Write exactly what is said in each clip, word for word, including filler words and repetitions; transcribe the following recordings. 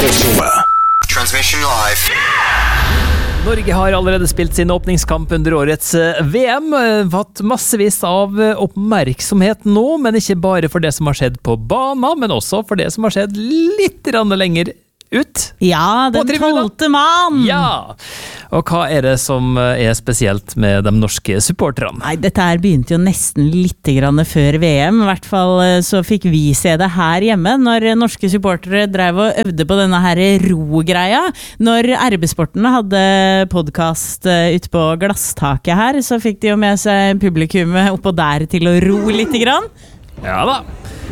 Transmission live. Norge har allerede spilt sin åpningskamp under årets V M, hatt massevis av oppmerksomhet nå, men ikke bare for det som har skjedd på banen, men også for det som har skjedd litt lenger ut. Ja, den tolvte mann! Ja, og hva er det som er spesielt med de norske supporterne? Nei, dette her begynte jo nesten litt grann før V M, i hvert fall så fikk vi se det her hjemme, når norske supportere drev og øvde på denne her ro-greia. Når R B-sporten hadde podcast ute på glasstaket her, så fikk de jo med seg publikummet oppå der til å ro litt grann. Ja da,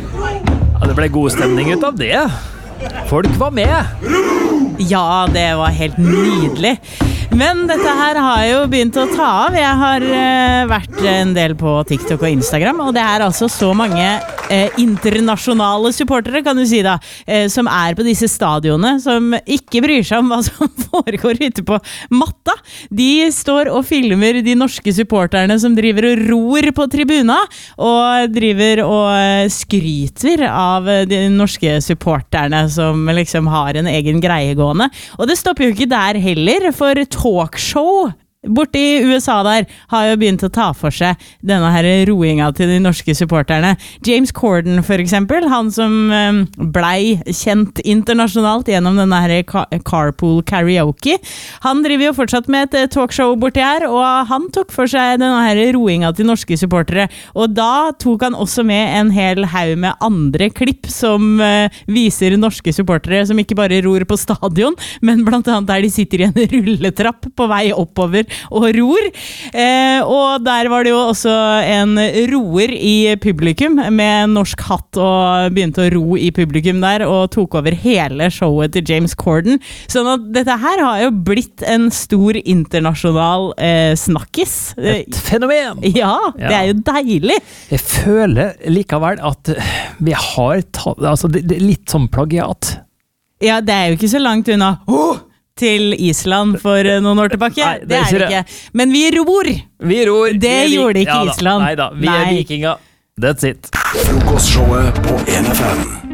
ja, det ble god stemning ut av det. Folk var med. Ja, det var helt nydelig. Men dette her har jo begynt å ta av. Jeg har uh, vært en del på TikTok og Instagram, og det er altså så mange uh, internasjonale supportere, kan du si da, uh, som er på disse stadionene, som ikke bryr seg om hva som foregår ute på matta. De står og filmer de norske supporterne som driver og ror på tribuna, og driver og skryter av de norske supporterne som liksom har en egen greie gående. Og det stopper jo ikke der heller, for talkshow borte i U S A der har jo begynt å ta for seg denne her roinga til de norske supporterne. James Corden for eksempel, han som blei kjent internasjonalt gjennom denne her Carpool Karaoke, han driver jo fortsatt med et talkshow borte her, og han tok for seg denne her roinga til norske supportere, og da tok han også med en hel haug med andre klipp som viser norske supportere som ikke bare ror på stadion, men blant annet der de sitter i en rulletrapp på vei oppover og ror, eh, og der var det jo også en roer i publikum med norsk hatt og begynte å ro i publikum der og tok over hele showet til James Corden, sånn at dette her har jo blitt en stor internasjonal eh, snakkis. Et fenomen! Ja, det er jo deilig. Jeg føler likevel at vi har tatt, altså det, det er litt som plagiat. Ja, det er jo ikke så langt unna. Åh! Til Island for noen år tilbake. Nei, det, det er det ikke. Men vi ror. Vi ror. Det vi gjorde ikke ja, Island. Nei da, vi Nei. er vikinger. That's it. Frokostshowet på N F M.